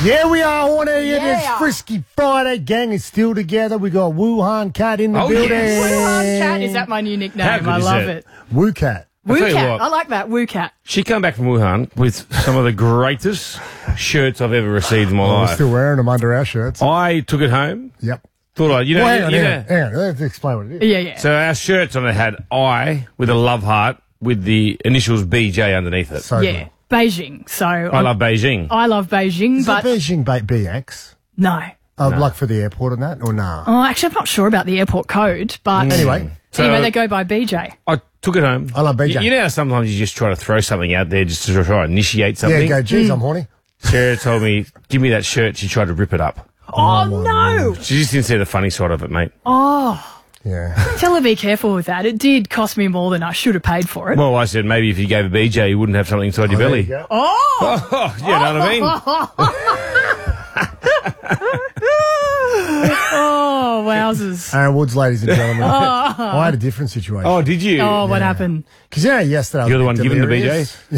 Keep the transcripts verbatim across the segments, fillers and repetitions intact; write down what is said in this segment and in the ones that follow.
Yeah, we are on here. Yeah. This Frisky Friday gang is still together. We got Wuhan Cat in the Oh, building. yes. Wuhan Cat, is that my new nickname? How good I is love that? it. Woo Cat. Woo tell you Cat. what. I like that. Woo Cat. She came back from Wuhan with some of the greatest shirts I've ever received in my Oh, we're life. still wearing them under our shirts. I took it home. Yep. Thought I, you know, Well, hang you, on, you hang know. on, hang on. Let's explain what it is. Yeah, yeah. So our shirts on it had I with a love heart with the initials B J underneath it. So yeah. Beijing. So I love Beijing. I love Beijing, Is but it Beijing ba- B X? no. Oh, like for the airport and that, or nah? Oh, actually, I'm not sure about the airport code, but Anyway, So- anyway, they go by B J. I took it home. I love B J. You, you know how sometimes you just try to throw something out there just to try to initiate yeah, something? go, geez, I'm horny. Sarah told me, give me that shirt. She tried to rip it up. Oh, no! She just didn't see the funny side of it, mate. Oh, Yeah. tell her be careful with that. It did cost me more than I should have paid for it. Well, I said maybe if you gave a B J, you wouldn't have something inside your There belly. you go. Oh! Oh, you know what I mean? Oh, wowzers. Aaron Woods, ladies and gentlemen. I had a different situation. Oh, did you? Oh, what happened? Because you know, yesterday I was You're the a one bit giving the B delirious. J?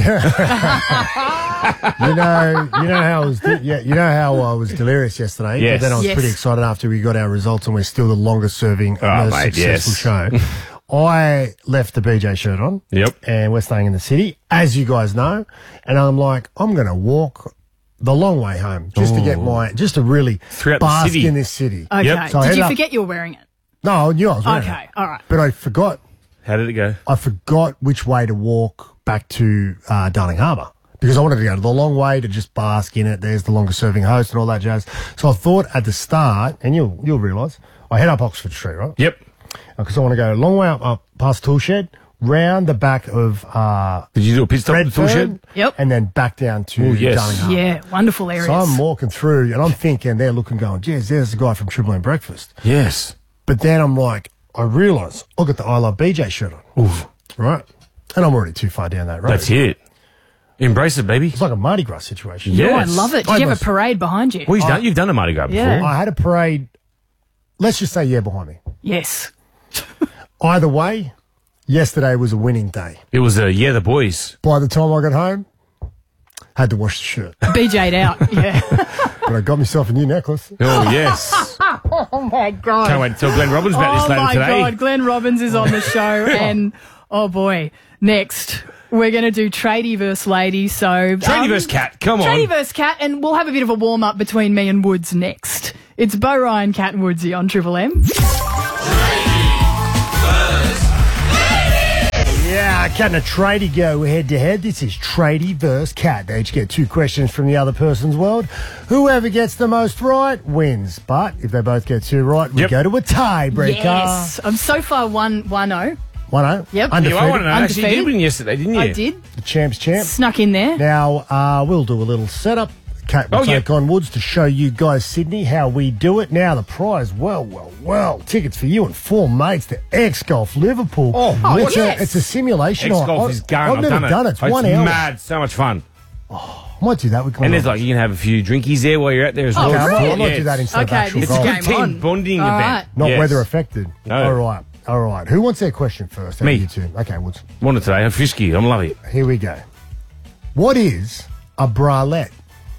you know, you know how I was, de- yeah, you know how I was delirious yesterday. Yes. But then I was Yes. pretty excited after we got our results, and we're still the longest serving, Oh, most mate, successful yes. show. I left the B J shirt on. Yep. And we're staying in the city, as you guys know. And I'm like, I'm going to walk the long way home just to get my, just to really Throughout the bask city. in this city. Okay. Yep. So I Did head you up- forget you were wearing it? No, I knew I was wearing Okay, it. all right. But I forgot, How did it go? I forgot which way to walk back to uh, Darling Harbour. Because I wanted to go the long way to just bask in it. There's the longest serving host and all that jazz. So I thought at the start, and you'll you'll realise, I head up Oxford Street, right? Yep. Because I want to go a long way up, up past Toolshed, round the back of uh, Did you do a pit stop at the tool Redfern, shed? Yep. and then back down to Oh, yes. Darling Harbour. Yeah, wonderful areas. So I'm walking through, and I'm thinking, they're looking, going, geez, there's the guy from Triple M Breakfast. Yes. But then I'm like, I realise I've got the I Love B J shirt on. Oof. Right? And I'm already too far down that road. That's it. Embrace it, baby. It's like a Mardi Gras situation. Yeah. Oh, I Yes. love it. Did I you have was- a parade behind you? Well, you've done, you've done a Mardi Gras before. Yeah. I had a parade, let's just say, yeah, behind me. Yes. Either way, yesterday was a winning day. It was a, yeah, the boys. By the time I got home, had to wash the shirt. B J'd out. Yeah. But I got myself a new necklace. Oh, yes. Oh, my God. Can't wait to tell Glenn Robbins about Oh, this later my today. God. Glenn Robbins is on the show. And, oh, boy. Next, we're going to do Tradie versus Lady. So, Tradie um, versus Cat. Come on. Tradie versus Cat, and we'll have a bit of a warm up between me and Woods next. It's Bo Ryan, Cat and Woodsy on Triple M. Yeah, Cat and a tradie go head to head. This is Tradie versus Cat. They each get two questions from the other person's world. Whoever gets the most right wins. But if they both get two right, we Yep. go to a tiebreaker. Yes, I'm so far one one oh. one oh. Yep. You Undefeated. I want to know. Actually, you Undefeated. did win yesterday, didn't you? I did. The champ's champ. Snuck in there. Now, uh, we'll do a little setup. Cat will Oh, take yeah. on Woods to show you guys, Sydney, how we do it. Now, the prize, well, well, well, tickets for you and four mates to X-Golf Liverpool. Oh, Oh, it's, yes. a, it's a simulation. X-Golf I- is going. I've, I've never done it. done it. It's Oh, one hour. mad. So much fun. I might do that with Glenn And there's like, Robbins. you can have a few drinkies there while you're out there as Oh, well. Okay, I might, I really? might Yeah, do that it's- instead of Okay, actual this It's a golf. game good team on. bonding All event. right. Not Yes. weather affected. No. All right. All right. Who wants their question first? Out of Me. You two. Okay, Woods. Want it today? I'm frisky. I'm loving it. Here we go. What is a bralette?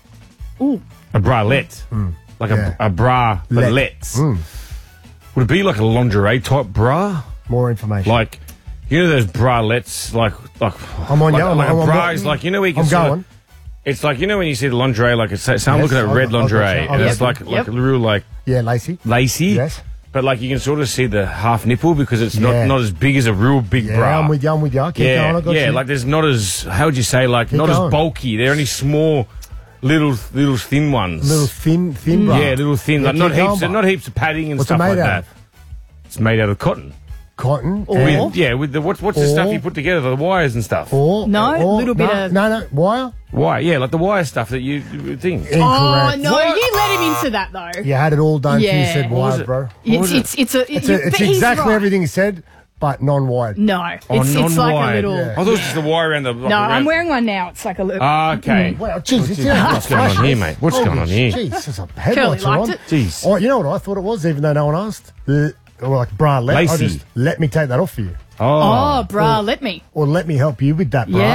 Ooh. A bralette. Like Yeah. a, a bra, but Let. let's. Mm. Would it be like a lingerie type bra? More information. Like, you know those bralettes, like, like I'm on like, you. I'm- like I'm- a I'm- bra is like, you know where you can I'm sort of- going. it's like, you know when you see the lingerie, like it's, say I'm Yes, looking at I've red got- I've got lingerie, you. and I've it's got like, you. like Yep. real like Yeah, Lacey. lacy. Yes. But like you can sort of see the half nipple because it's Yeah. not, not as big as a real big Yeah, bra. I'm with you. I'm with you. Keep yeah, going. I got yeah, you. like there's not as, how would you say, like Keep not going. as bulky. They're only small, little, little thin ones. little thin, thin bra. yeah, little thin. Yeah, like not keep going, heaps, bro. not heaps of padding and What's it stuff made like out that. It's made out of cotton. Cotton. Or- and- With, yeah, with the what's what's the Or- stuff you put together, the wires and stuff. Or, No, or, little bit no, of- No, no, wire? Wire, yeah, like the wire stuff that you thing. Incorrect. Oh, no. You let him into that, though. You had it all done. Yeah. You said What was wire, it? bro. It's, it's, it's, a, It's, you- a, it's but he's exactly right. everything he said, but non-wired. No. Oh, It's, it's like a non-wired. little. Yeah. I thought it was just the wire around the. Like No, around- I'm wearing one now. It's like a little. Ah, okay. Wow, jeez, it's What's going on here, mate? What's going on here? Jeez, there's a Curly headlights are liked on. it. Jeez. Oh, you know what I thought it was, even though no one asked? The, or like bralette. I Lacy. just let me take that off for you. oh, bra, let me. Or let me help you with that bra. Yeah.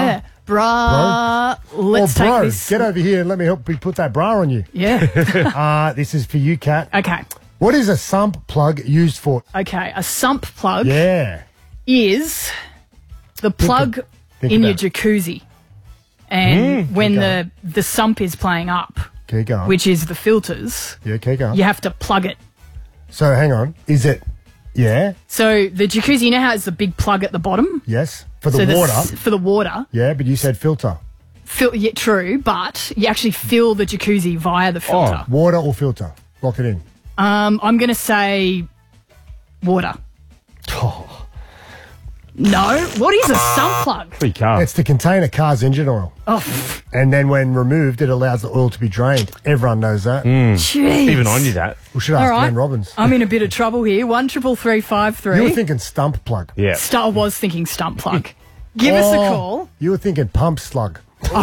Bra. Let's oh, bro, take this. get over here and let me help me put that bra on you. Yeah. Uh, this is for you, Kat. Okay. What is a sump plug used for? Okay. A sump plug Yeah. is the plug of- think in your about it. jacuzzi. And Mm. when Keep the, the sump is playing up, Keep going. which is the filters, yeah, keep going. you have to plug it. So hang on. Is it? Yeah. So the jacuzzi, you know how it's the big plug at the bottom? Yes. For the so the water. s- for the water. Yeah, but you said filter. Fil- yeah, true, but you actually fill the jacuzzi via the filter. Water or filter? Lock it in. Um, I'm going to say water. Oh, No? What is a sump plug? Free car. it's to contain a car's engine oil. Oh, pff, And then when removed, it allows the oil to be drained. Everyone knows that. jeez. Even I knew that. We should All ask right. Glenn Robbins. I'm in a bit of trouble here. One triple three five You were three. thinking stump plug. Yeah. Star was thinking stump plug. Give us a Oh, call. You were thinking pump slug.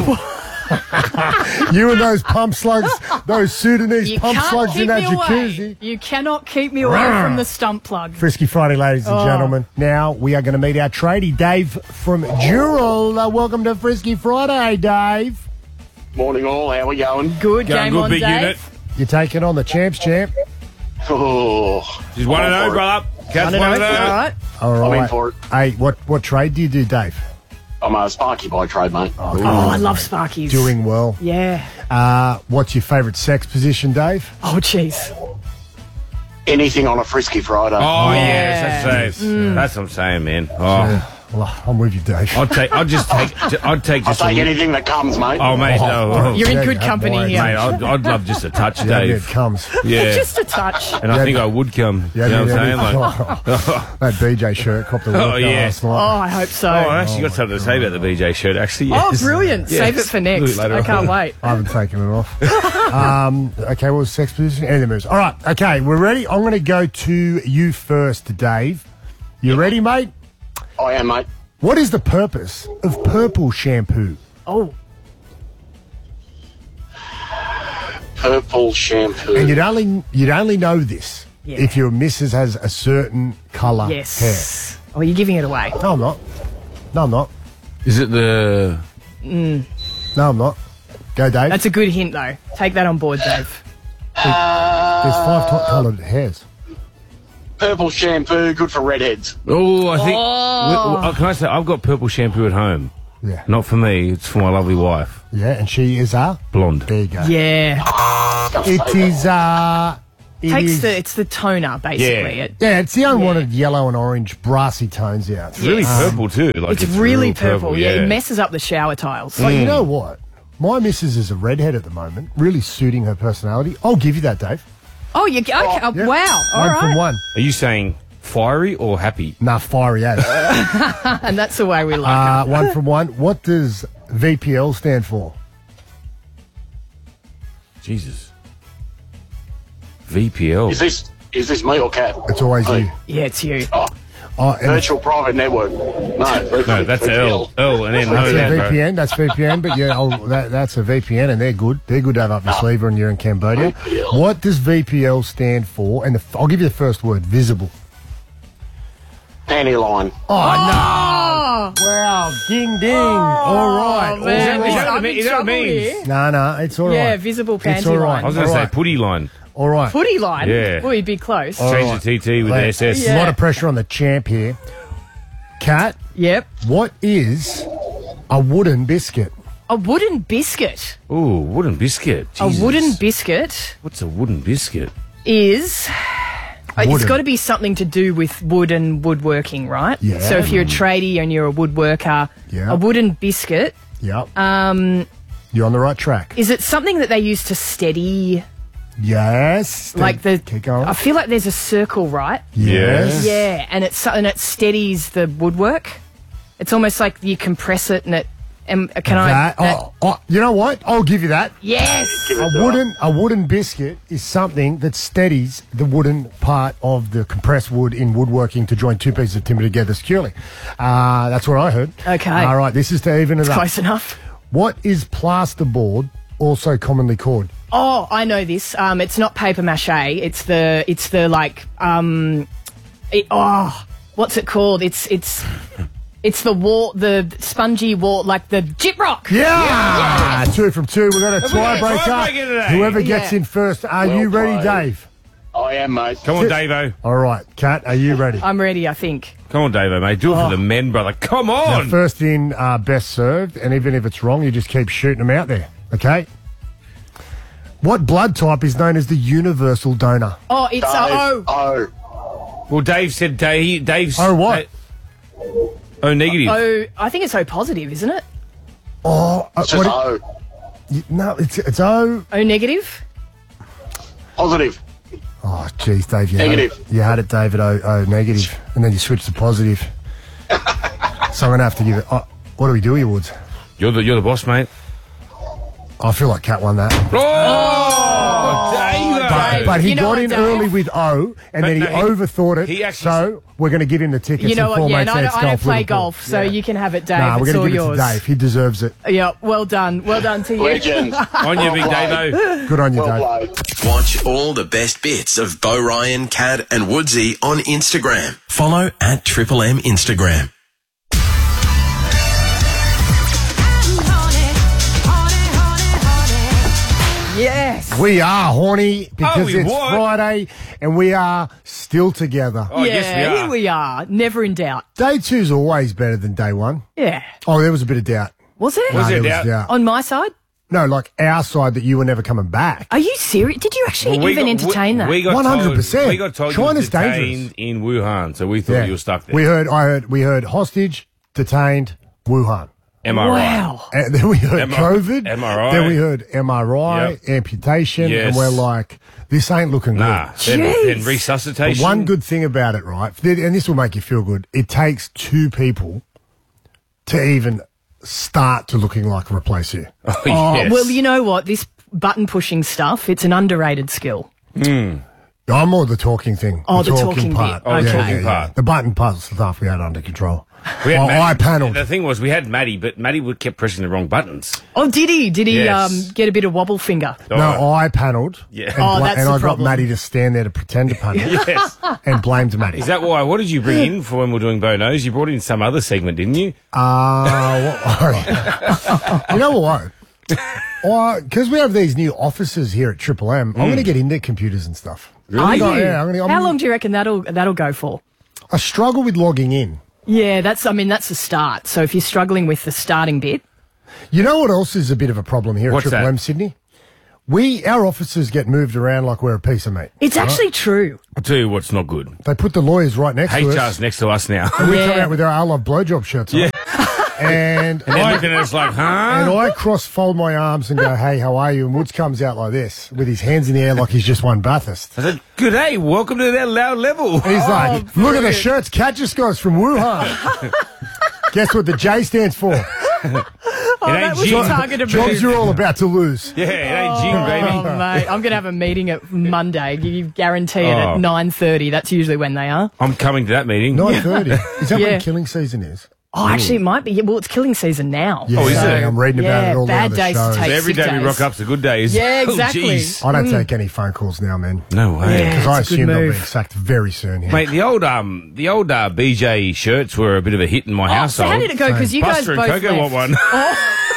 You and those pump slugs, those Sudanese You pump can't slugs in keep that me jacuzzi. away. You cannot keep me away from the stump plug. Frisky Friday, ladies and Oh. gentlemen. Now we are going to meet our tradie, Dave from Dural. Uh, welcome to Frisky Friday, Dave. Morning all, how we going? Good Going game good, on, big Dave. unit. You're taking on the champs, champ. Oh, She's one and I'm oh, for it. brother. Cat's I one know. and All oh. right. All right. I'm in for it. Hey, what, what trade do you do, Dave? I'm a Sparky by trade, mate. Oh, I love Sparkies. Doing well. Yeah. Uh, what's your favourite sex position, Dave? Oh, jeez. Anything on a Frisky Friday. Oh, Yeah. yes, that's safe. That's what I'm saying, man. Oh, Well, I'm with you, Dave. I'd take. I'd just take. I'd take I'll just. take a, anything that comes, mate. Oh, mate, no. Oh, You're in Yeah, good you have company mine, here. mate, I'd, I'd love just a touch, Yeah, here it Dave. comes. Yeah, Just a touch. and I Yeah, think but- I would come. Yeah, you know yeah, what I'm yeah. saying? Like, Oh, that B J shirt copped the Oh, work yeah. last Oh, night. I hope so. oh, I actually got something to say about the B J shirt. Actually, Oh, yes. brilliant. Yes. Save it for Do it next. later I can't on. wait. I haven't taken it off. um, okay, what was sex position? Anything moves. All right, okay, we're ready. I'm going to go to you first, Dave. You ready, mate? I am, mate. What is the purpose of purple shampoo? Oh, Purple shampoo. And you'd only you'd only know this Yeah. if your missus has a certain colour hair. yes. Oh, you're giving it away. No, I'm not. No, I'm not. Is it the? No, I'm not. Go, Dave. That's a good hint, though. Take that on board, Dave. There's five top coloured hairs. Purple shampoo, good for redheads. Oh, I think. Oh. w- w- Can I say I've got purple shampoo at home? Yeah. Not for me. It's for my lovely wife, Yeah, and she is a... blonde. There you go. Yeah. It is... Uh, it Takes is- the, it's the toner, basically. Yeah. It, Yeah, it's the unwanted yellow and orange brassy tones out. It's really Yes. purple too. Like it's, really real purple. Yeah. It messes up the shower tiles. But you know what? My missus is a redhead at the moment, really suiting her personality. I'll give you that, Dave. Oh, you okay. Oh, Yeah. wow. All one right. from one. Are you saying fiery or happy? Nah, fiery as. And that's the way we like uh, one from one. What does V P L stand for? Jesus. V P L. Is this is this me or Cat? It's always Hey. you. it. Yeah, it's you. Oh, Oh, and it's, virtual private network. No, No, that's V P L. L. L and then it's no, a that, bro. V P N. That's V P N. But yeah, oh, that, that's a V P N, and they're good. They're good to have up your sleeve when you're in Cambodia. V P L. What does V P L stand for? And the, f- I'll give you the first word: visible. Panty line. Oh, Oh, no! Wow! Ding ding! all right. Oh, man. all Is right. that what I'm it in means? Is that what it trouble means? here. No, no, it's all right. Yeah, visible It's panty all right. line. I was going to All say right. putty line. All right. Footy line? Yeah. Well, you'd be close. All Change right. the T T with the Hey, S S. A Yeah. lot of pressure on the champ here. Kat, Yep. what is a wooden biscuit? A wooden biscuit. Ooh, wooden biscuit. Jesus. A wooden biscuit What's a wooden biscuit? is. uh, It's Wooden. got to be something to do with wood and woodworking, right? Yeah. So if you're a tradie and you're a woodworker, Yeah. a wooden biscuit, Yep. Um, You're on the right track. is it something that they use to steady, Yes. like the? Keep going. I feel like there's a circle, right? Yes. Yeah, and it's and it steadies the woodwork. It's almost like you compress it and it. And can That, I? that- oh, oh, you know what? I'll give you that. yes. A wooden a wooden biscuit is something that steadies the wooden part of the compressed wood in woodworking to join two pieces of timber together securely. Uh, that's what I heard. Okay. All right, this is to even it up. Close enough. What is plasterboard also commonly called? Oh, I know this. Um, it's not paper mache. It's the. It's the like. Um, it, oh, what's it called? It's it's. It's the wall, the spongy wall, like the gyprock. Yeah! Two from two. We've got a Have we got a tiebreaker tiebreaker. today? Whoever gets Yeah. in first. Are Well you ready, played. Dave? I am, mate. Come on, Davo. All right, Kat, are you ready? I'm ready, I think. Come on, Davo, mate. Do it for the men, brother. Come Now, on. first in, uh, best served, and even if it's wrong, you just keep shooting them out there, okay? What blood type is known as the universal donor? Oh, it's Dave. oh, Oh. Well, Dave said Dave. Dave's. Oh, what? Oh, negative. oh. I think it's O positive, isn't it? Oh, uh, It's just what O. it- no, it's it's O. O negative. Positive. Oh, geez, Dave, you Negative. Had it, you had it, David. O, o negative, and then you switched to positive. So I'm gonna have to give it. Oh, what do we do here, Woods? You're the you're the boss, mate. I feel like Kat won that. Oh, Davo. Dave. But he You know got what, in Dave? early with O, and But then he, no, he- overthought it. he actually- so we're going to give him the tickets. You know and what? four Yeah, mates and I Ants don't, I don't play Liverpool. golf, so Yeah. you can have it, Dave. Nah, we're it's going all to give yours. it to Dave. He deserves it. Yeah, well done. Well done to you. Legend. On you, big Well played. Davo. Good on you, Well Dave. played. Watch all the best bits of Bo Ryan, Cad and Woodsy on Instagram. Follow at Triple M Instagram. Yes. We are horny because Oh, we it's what? Friday and we are still together. Oh, yeah, yes, we are. here we are. Never in doubt. Day two's always better than day one. Yeah. Oh, there was a bit of doubt. Was it? Was No, it there doubt? On my side? No, like our side that you were never coming back. Are you serious? Did you actually Well, we even got- entertain we, that? We got one hundred percent. told- We got told China's you were detained dangerous. in Wuhan, so we thought you were stuck there. We heard, I heard, we heard hostage, detained, Wuhan. Am I right? Wow. And then we heard M R COVID. M R I. Then we heard M R I, Yep. amputation, Yes. and we're like, this ain't looking Nah. good. Then, Jeez. then resuscitation. But one good thing about it, right, and this will make you feel good, it takes two people to even start to looking like replace you. Oh, Oh, yes. well, you know what? This button pushing stuff, it's an underrated skill. I'm more the talking thing. Oh, the talking part. bit. Oh, the talking part. The button puzzle stuff we had under control. We had I, Maddie- I panelled. The thing was, we had Maddie, but Maddie would kept pressing the wrong buttons. Oh, did he? Did he Yes. um, get a bit of wobble finger? No, I panelled. Yeah. And, Oh, bla- that's and the I got problem. Maddie to stand there to pretend to panel Yes. and blamed Maddie. Is that why? What did you bring in for when we were doing Bo Knows? You brought in some other segment, didn't you? Uh, you know what? Because we have these new offices here at Triple M, I'm going to get into computers and stuff. Are you? Oh, yeah, I'm gonna- I'm- How long do you reckon that'll that'll go for? I struggle with logging in. Yeah, that's. I mean, that's the start. So if you're struggling with the starting bit, You know what else is a bit of a problem here What's at Triple that? M Sydney? We our offices get moved around like we're a piece of meat. it's actually true. I'll tell you what's not good. They put the lawyers right next H to R's us. next to us now. And we Yeah. come out with our I Love Blowjob shirts on. Yeah. And, And they're I, looking at us like, huh? and I cross fold my arms and go, hey, how are you? And Woods comes out like this with his hands in the air like he's just won Bathurst. I said, good day, welcome to that loud level. And he's like, look at the shirts Kat just got us from Wuhan. Guess what the J stands for? Oh, ain't that was Jim. a target of Jobs you're all about to lose. Yeah, it ain't Jim, baby. Oh, mate, I'm going to have a meeting at Monday. You guarantee it Oh. at nine thirty. That's usually when they are. I'm coming to that meeting. nine thirty. Is that Yeah. when killing season is? Oh, actually, it might be. Yeah, well, it's killing season now. Yeah, Oh, is it? I'm reading about Yeah, it all bad over the days to shows. take. So every sick day we days. rock up's a good day, is Yeah, Oh, exactly. jeez. I don't take any phone calls now, man. No way. Yeah. Because I it's a good assume they'll be move. sacked very soon. Here. Mate, the old um, the old uh, B J shirts were a bit of a hit in my Oh, so household. how did it go? Because you Buster guys and both Coco left. want one.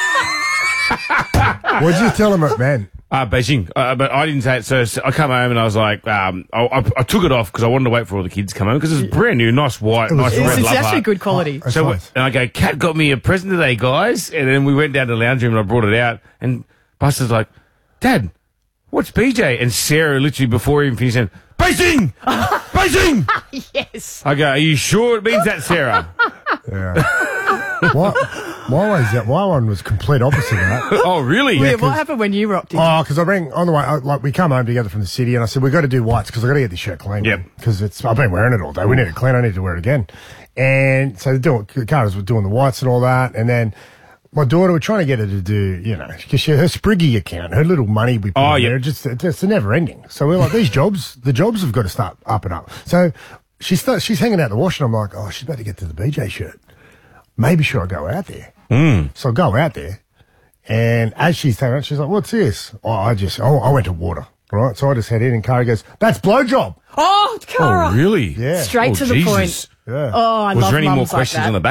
What'd you tell them, man? Uh, Beijing, uh, but I didn't say it. So, so I come home and I was like, um, I, I, I took it off because I wanted to wait for all the kids to come home because it's brand new, nice white, was- nice It's- red It's love actually heart. good quality. That's So, nice. and I go, Kat got me a present today, guys. And then we went down to the lounge room and I brought it out. And Buster's like, Dad, what's B J? And Sarah, literally before he even finished, said, Beijing! Beijing! Yes. I go, are you sure it means that, Sarah? Yeah. What? My one's that. My one was complete opposite of that. Oh, really? Yeah, what happened when you rocked in? Oh, because I rang on the way. I, like we come home together from the city, and I said we got to do whites because I got to get this shirt clean. Yep. Because it's I've been wearing it all day. We need it clean. I need to wear it again. And so they're doing Carter's were doing the whites and all that, and then my daughter, we're trying to get her to do, you know, because her Spriggy account, her little money we put Oh, in yeah. there, just it's, it's never ending. So we're like, these jobs, the jobs have got to start up and up. So she starts, she's hanging out the wash, and I'm like, oh, she's about to get to the B J shirt. Maybe should I go out there? Mm. So I go out there, and as she's taking it, she's like, what's this? Oh, I just, oh, I went to water, right? So I just head in, and Kara goes, that's blowjob. Oh, Cara. Oh, really? Yeah. Straight Oh, to the Jesus. point. Yeah. Oh, I Was love there any more mums like questions that. on the back of that?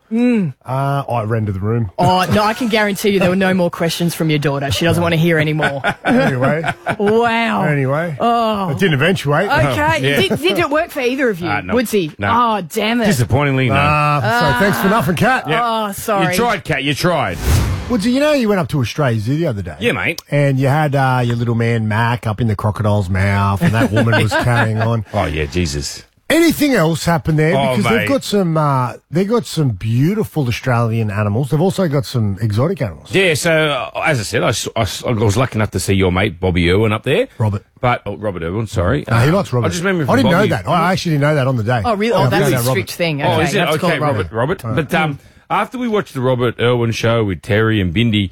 Mm. Uh, I ran to the room. Oh, no, I can guarantee you there were no more questions from your daughter. She doesn't want to hear any more. Anyway. Wow. Anyway. Oh. It didn't eventuate. Okay. Yeah. Did, did it work for either of you, Uh, no. Woodsy? No. Oh, damn it. Disappointingly, no. Uh, so thanks for nothing, Kat. Oh, sorry. You tried, Kat. You tried. Woodsy, you know you went up to Australia Zoo the other day? Yeah, mate. And you had uh, your little man Mac up in the crocodile's mouth, and that woman was carrying on. Oh, yeah, Jesus. Anything else happened there? Oh, Because mate. they've got some, uh, they've got some beautiful Australian animals. They've also got some exotic animals. Yeah, so uh, as I said, I, s- I s- I was lucky enough to see your mate Bobby Irwin up there. Robert. But oh, Robert Irwin, sorry. No, he Uh, likes Robert. I just remember. I from didn't Bobby. know that. I actually didn't know that on the day. Oh, really? I Oh, that's didn't a know that, strict Robert. thing. Oh, Okay, is you it? have to call Okay, it Robert. Robert. But um, after we watched the Robert Irwin show with Terry and Bindi,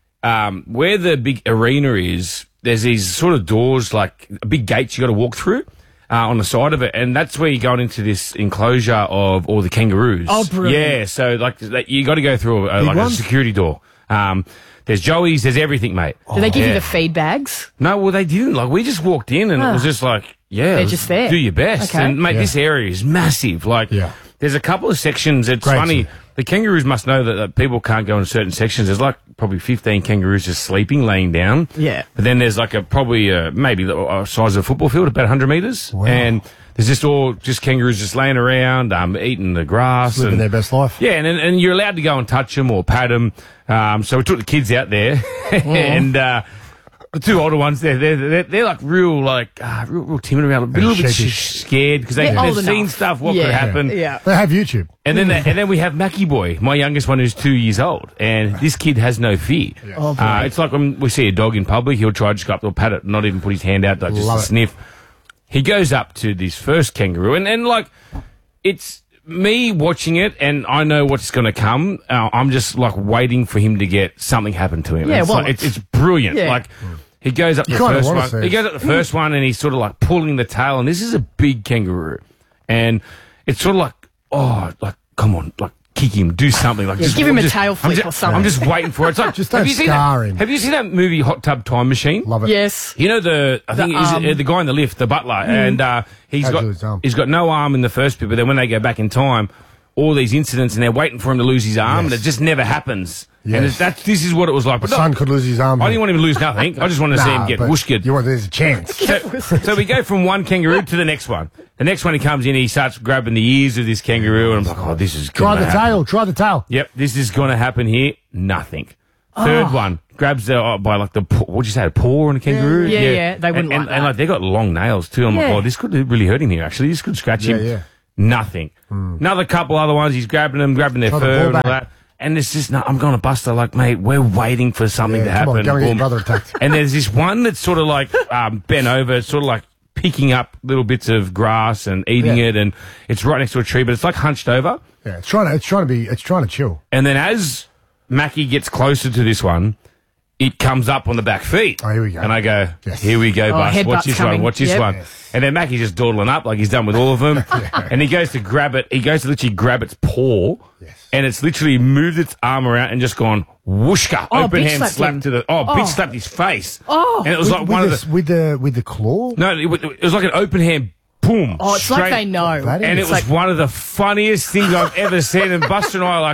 um, where the big arena is, there's these sort of doors, like big gates you got to walk through. Uh, on the side of it, and that's where you're going into this enclosure of all the kangaroos. Oh, brilliant. Yeah, so like that- you got to go through a, Big like a ones? security door. Um, there's Joey's, there's everything, mate. Do they give you Yeah. the feed bags? No, well, they didn't. Like, we just walked in and it was just like, yeah. They're it was just there. Do your best. Okay. And, mate, Yeah. this area is massive. Like, Yeah. there's a couple of sections. It's Great funny. zoo. The kangaroos must know that, that people can't go in certain sections. There's like probably fifteen kangaroos just sleeping, laying down. Yeah. But then there's like a probably uh maybe the uh, size of a football field, about one hundred metres. Wow. And there's just all just kangaroos just laying around, um, eating the grass. Living and, their best life. yeah, and and you're allowed to go and touch them or pat them. Um, so we took the kids out there, and uh, the two older ones, they're they're they're, they're like real like uh, real, real timid around, a little bit shaky. sh- scared because they, They're they've old seen enough. stuff what Yeah. could happen. Yeah. They have YouTube. And then, they, and then we have Mackie Boy, my youngest one, who's two years old, and this kid has no fear. Oh, boy. uh, it's like when we see a dog in public, he'll try to just go up to pat it, not even put his hand out, like just Love to it. sniff. He goes up to this first kangaroo, and, and like, it's me watching it, and I know what's going to come. Uh, I'm just like waiting for him to get something happen to him. Yeah, it's, well, like, it's, it's brilliant. yeah. Like, he goes up You the kinda first wanna one. see He it. goes up the first one, and he's sort of like pulling the tail, and this is a big kangaroo, and it's sort of like, oh, like come on, like kick him, do something, like just give him a just- tail I'm flick just, or something. I'm just waiting for it. It's like, Just have don't you seen scar that? him. Have you seen that movie Hot Tub Time Machine? Love it. Yes. You know the I think The is it, arm. uh, the guy in the lift, the butler, and uh, he's Had to got lose his arm. he's got no arm in the first bit, but then when they go back in time, all these incidents, and they're waiting for him to lose his arm, Yes. and it just never happens. And Yes. it's, that's this is what it was like. But My no, son could lose his arm. I didn't want him to lose nothing. I just wanted to see him Nah, get but whooshked. You want there's a chance. So, so we go from one kangaroo to the next one. The next one, he comes in, he starts grabbing the ears of this kangaroo, and I'm like, oh, this is Try gonna the happen. tail. Try the tail. Yep, this is going to happen here. Nothing. Third Oh. one grabs the uh, by like the paw, what'd you say, a paw on a kangaroo? Yeah, yeah, they wouldn't and, like and, and that. like they got long nails too. I'm Yeah. like, oh, this could really hurt him here. Actually, this could scratch Yeah, him. yeah. Nothing. Another couple other ones. He's grabbing them, grabbing their Try the fur ball and all back. that. And it's just, no, I'm going to bust her. Like, mate, we're waiting for something Yeah, to come on, happen. go and get your Boom. brother attacked. And there's this one that's sort of like um, bent over, it's sort of like picking up little bits of grass and eating Yeah. it, and it's right next to a tree, but it's like hunched over. Yeah, it's trying to. It's trying to be. It's trying to chill. And then as Mackie gets closer to this one, it comes up on the back feet. Oh, here we go. And I go, Yes. here we go, Oh, Bus. headbutt's Watch this coming. one. Watch this Yep. one. And then Mackie's just dawdling up like he's done with all of them. And he goes to grab it. He goes to literally grab its paw. Yes. And it's literally moved its arm around and just gone whooshka. Oh, open bitch hand slapped slap him. to the, oh, Oh. bitch slapped his face. Oh. And it was with, like one with of the, the, with the with the claw. no, it, wa- it was like an open hand, boom. Oh, it's like straight- they know. That And it It's was like, one of the funniest things I've ever seen. And Buster and I are like,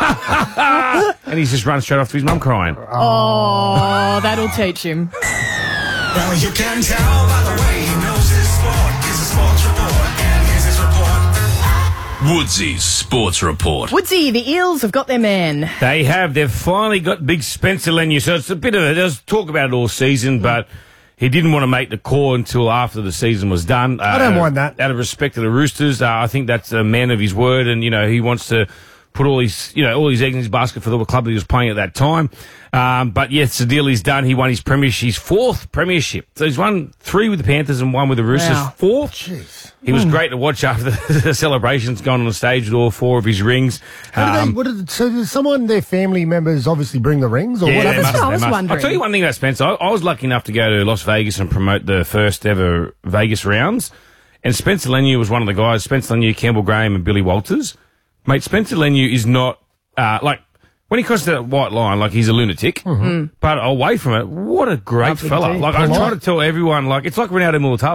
and he's just run straight off to his mum crying. oh, that'll teach him. Well, you can tell by the way he knows his sport. He's a sports report, and here's his report. Woodsy's Sports Report. Woodsy, the Eels have got their man. They have. They've finally got big Spencer Leniu. So it's a bit of a, there's talk about it all season, but he didn't want to make the call until after the season was done. Uh, I don't mind that. Out of respect to the Roosters, uh, I think that's a man of his word, and, you know, he wants to put all his, you know, all his eggs in his basket for the club that he was playing at that time. Um, but yes, the deal is done. He won his premiership, his fourth premiership. So he's won three with the Panthers and one with the Roosters. Wow. Fourth. Jeez. He was great to watch after the, the celebrations, going on the stage with all four of his rings. How did Um, they, what did, so did someone, their family members, obviously bring the rings, or Yeah, what they happens? must, I they was must. wondering. I'll tell you one thing about Spencer. I, I was lucky enough to go to Las Vegas and promote the first ever Vegas rounds. And Spencer Leniu was one of the guys. Spencer Leniu, Campbell Graham, and Billy Walters. Mate, Spencer Leniu is not, uh, like, when he crosses that white line, like, he's a lunatic. Mm-hmm. But away from it, what a great Lovely fella. dude. Like, I Polite. try to tell everyone, like, it's like Ronaldo Mulatalo.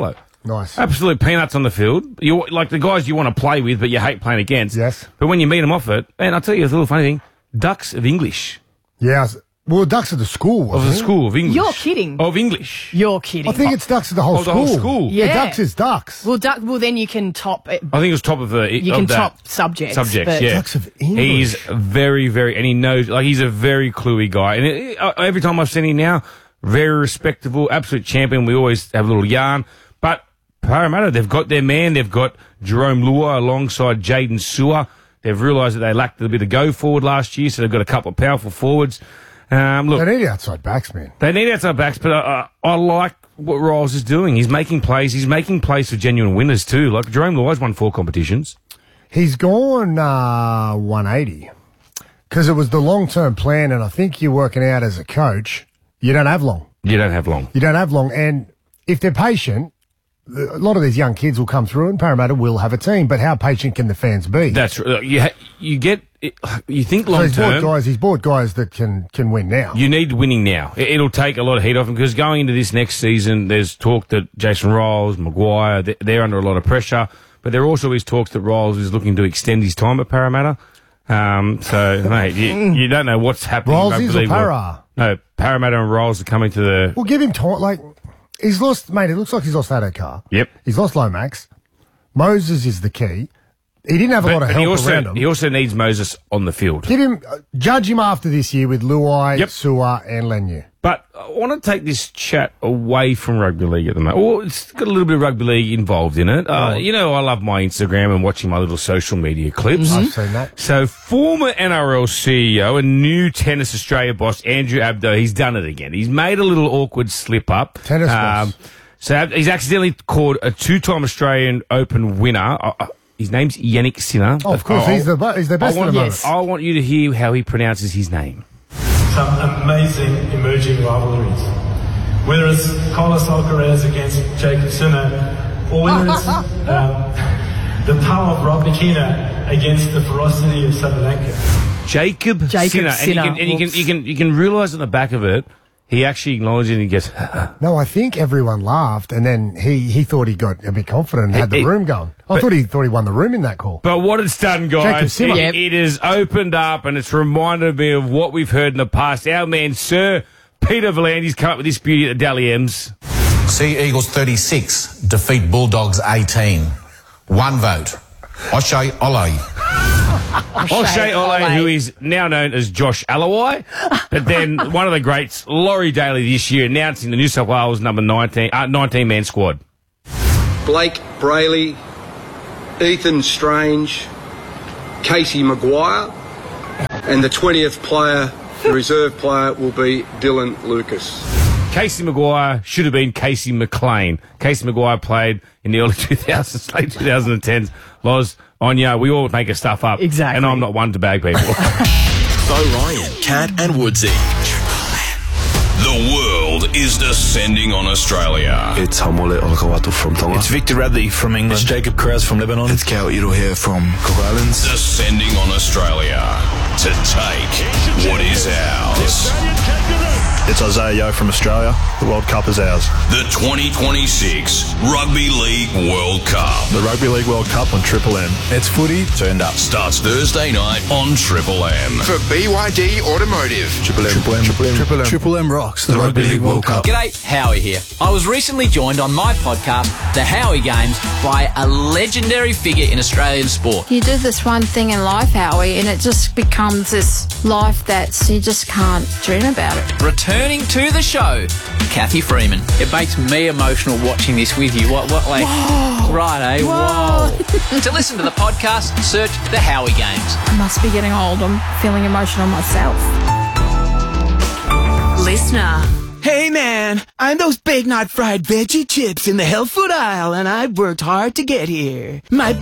Nice. Absolute peanuts on the field. You like the guys you want to play with, but you hate playing against. Yes. But when you meet them off it, and I'll tell you a little funny thing: ducks of English. Yeah. I was- Well, Ducks of the school, Of wasn't the it? school of English. You're kidding. Of English. You're kidding. I think it's Ducks of the whole Oh, the school. whole school. Yeah, Yeah. Ducks is Ducks. well, duck, well, then you can top it. I think it was top of the. You of can that. top subjects. Subjects, but- yeah. Ducks of English. He's very, very, and he knows, like, he's a very cluey guy. And it, uh, every time I've seen him now, very respectable, absolute champion. We always have a little yarn. But Parramatta, they've got their man. They've got Jerome Lua alongside Jaden Sewer. They've realised that they lacked a bit of go forward last year, so they've got a couple of powerful forwards. Um, look, They need outside backs, man. they need outside backs, but uh, I like what Riles is doing. He's making plays. He's making plays for genuine winners too. Like Jerome Luai's won four competitions. He's gone uh, one eighty because it was the long-term plan, and I think you're working out as a coach, you don't have long. You don't have long. You don't have long, and if they're patient, a lot of these young kids will come through, and Parramatta will have a team. But how patient can the fans be? That's uh, you. Ha- you get. You think so long he's bought term. guys. He's bought guys that can can win now. You need winning now. It- It'll take a lot of heat off him because going into this next season, there's talk that Jason Riles, Maguire, they- they're under a lot of pressure. But there also is talks that Riles is looking to extend his time at Parramatta. Um, so, mate, you, you don't know what's happening. Riles in is rugby or league. Para? No, Parramatta and Riles are coming to the. Well, give him time. Like he's lost, mate. It looks like he's lost Adokar. Yep. He's lost Lomax. Moses is the key. He didn't have a But, lot of but help he also around him. he also needs Moses on the field. Give him, uh, judge him after this year with Luai, Yep. Sewer, and Lenu. But I want to take this chat away from rugby league at the moment. Well, it's got a little bit of rugby league involved in it. Uh, you know, I love my Instagram and watching my little social media clips. I've seen that. So, former N R L C E O and new Tennis Australia boss Andrew Abdo, he's done it again. He's made a little awkward slip up. Tennis boss. So Ab- he's accidentally called a two-time Australian Open winner. Uh, uh, his name's Yannick Sinner. Oh, of course, I'll- he's the bu- he's the best I want, at the moment. Yes. I want you to hear how he pronounces his name. Some amazing emerging rivalries. Whether it's Carlos Alcaraz against Jacob Sinner, or whether it's um, the power of Rob McKenna against the ferocity of Sabalenka. Jacob, Jacob Sinner. And, you Sinner. can, and you can you can you can realise on the back of it, he actually acknowledged it and he goes, No, I think everyone laughed, and then he, he thought he got a bit confident and had the It- it- room going. I but- thought he thought he won the room in that call. But what it's done, Jacob guys, Sinner. it, Yep. it has opened up and it's reminded me of what we've heard in the past. Our man, Sir Peter V'landys, come up with this beauty at the Dally M's. Sea Eagles thirty-six defeat Bulldogs eighteen. One vote. O'Shea Ollie. O'Shea Ole, who is now known as Josh Alloway, but then one of the greats, Laurie Daly, this year announcing the New South Wales number nineteen, uh, nineteen man squad. Blake Brayley, Ethan Strange, Casey Maguire, and the twentieth player, the reserve player, will be Dylan Lucas. Casey Maguire should have been Casey McLean. Casey Maguire played in the early two thousands, late twenty tens. Loz, Anya, we all make stuff up. Exactly. And I'm not one to bag people. Bo Ryan, Cat and Woodsy. The world is descending on Australia. It's Hamole Olakawatu from Tonga. It's Victor Radley from England. It's Jacob Krause from Lebanon. It's Cal Iro here from Cook Islands. Descending on Australia to take what is ours. It's Isaiah Yeo from Australia. The World Cup is ours. The twenty twenty-six Rugby League World Cup The Rugby League World Cup on Triple M. It's footy turned up. starts Thursday night on Triple M. For B Y D Automotive. Triple M. Triple M. Triple M. Triple M. Triple M rocks. The, Rugby League World Cup. G'day, Howie here. I was recently joined on my podcast, The Howie Games, by a legendary figure in Australian sport. You do this one thing in life, Howie, and it just becomes this life that you just can't dream about it. Returning to the show, Kathy Freeman. It makes me emotional watching this with you. What, what, like, Whoa. right, eh? Whoa. Whoa. To listen to the podcast, search The Howie Games. I must be getting old. I'm feeling emotional myself. Listener. Hey man, I'm those Big Knot fried veggie chips in the health food aisle, and I've worked hard to get here. My